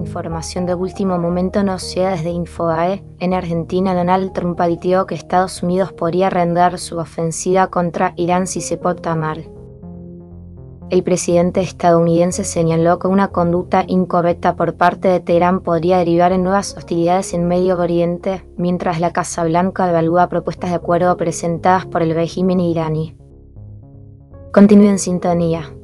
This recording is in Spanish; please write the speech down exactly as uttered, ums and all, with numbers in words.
información de último momento nos llega desde Infobae. En Argentina, Donald Trump advirtió que Estados Unidos podría reanudar su ofensiva contra Irán si se porta mal. El presidente estadounidense señaló que una conducta incorrecta por parte de Teherán podría derivar en nuevas hostilidades en Medio Oriente, mientras la Casa Blanca evalúa propuestas de acuerdo presentadas por el régimen iraní. Continúe en sintonía.